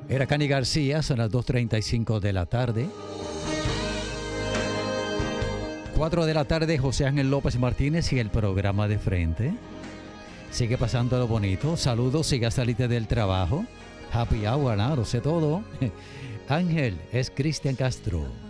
Era Cani García, son las 2:35 de la tarde. 4 de la tarde, José Ángel López Martínez y el programa de frente. Sigue pasando lo bonito. Saludos, siga salite del trabajo. Happy hour, ¿no? Lo sé todo. Ángel, es Cristian Castro.